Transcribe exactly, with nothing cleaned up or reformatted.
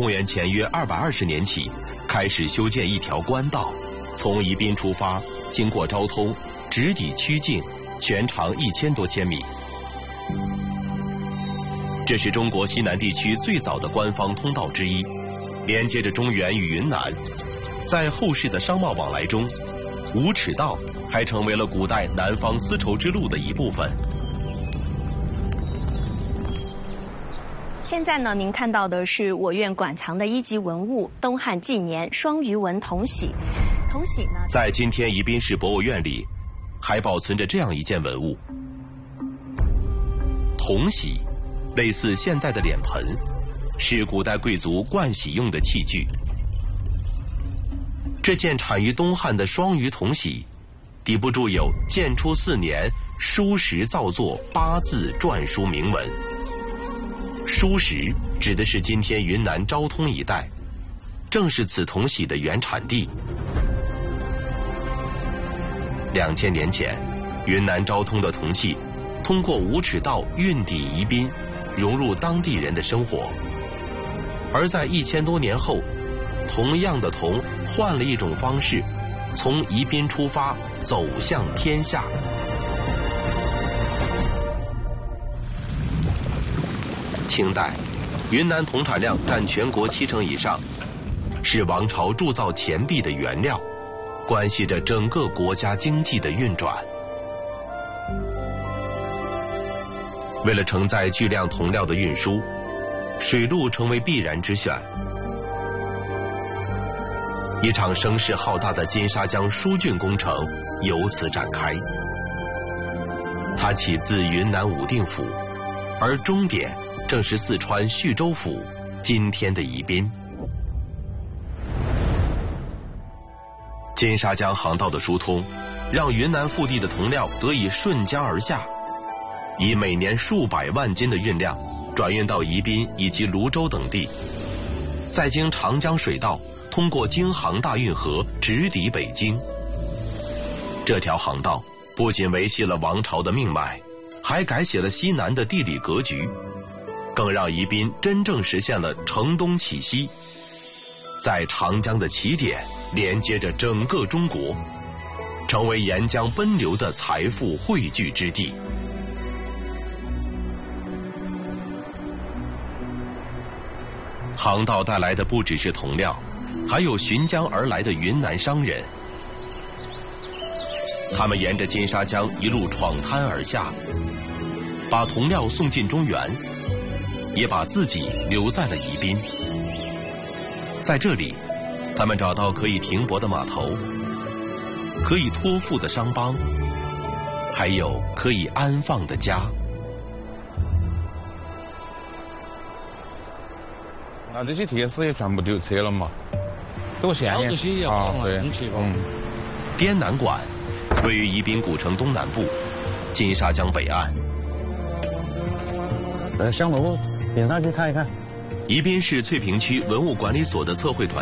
公元前约二百二十年起，开始修建一条官道，从宜宾出发，经过昭通，直抵曲靖，全长一千多千米。这是中国西南地区最早的官方通道之一，连接着中原与云南。在后世的商贸往来中，五尺道还成为了古代南方丝绸之路的一部分。 现在呢，您看到的是我院馆藏的一级文物——东汉纪年双鱼纹铜玺。铜玺呢， 在今天宜宾市博物院里，还保存着这样一件文物。铜玺，类似现在的脸盆，是古代贵族盥洗用的器具。这件产于东汉的双鱼铜玺，底部注有“建初四年书石造作八字篆书”铭文。书石指的是今天云南昭通一带，正是此铜玺的原产地。两千年前，云南昭通的铜器通过五尺道运抵宜宾，融入当地人的生活。而在一千多年后，同样的铜换了一种方式，从宜宾出发，走向天下。清代，云南铜产量占全国七成以上，是王朝铸造钱币的原料，关系着整个国家经济的运转。为了承载巨量铜料的运输，水路成为必然之选。一场声势浩大的金沙江疏浚工程由此展开。它起自云南武定府，而终点正是四川叙州府，今天的宜宾。金沙江航道的疏通，让云南腹地的铜料得以顺江而下，以每年数百万斤的运量转运到宜宾以及泸州等地，再经长江水道通过京杭大运河直抵北京。这条航道不仅维系了王朝的命脉，还改写了西南的地理格局，更让宜宾真正实现了承东启西，在长江的起点连接着整个中国，成为沿江奔流的财富汇聚之地。航道带来的不只是铜料，还有循江而来的云南商人。他们沿着金沙江一路闯滩而下，把铜料送进中原，也把自己留在了宜宾。在这里，他们找到可以停泊的码头，可以托付的商帮，还有可以安放的家。 那这些铁丝也全部丢撤了嘛，都现眼啊，对，嗯。 滇南馆位于宜宾古城东南部，金沙江北岸。 呃，上楼顶上去看一看。 宜宾市翠屏区文物管理所的测绘团